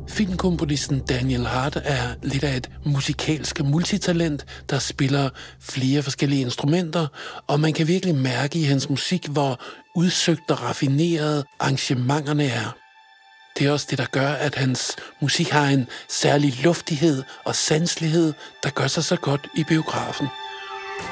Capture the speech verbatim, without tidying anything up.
Filmkomponisten Daniel Hart er lidt af et musikalsk multitalent, der spiller flere forskellige instrumenter, og man kan virkelig mærke i hans musik, hvor udsøgt og raffineret arrangementerne er. Det er også det, der gør, at hans musik har en særlig luftighed og sanselighed, der gør sig så godt i biografen.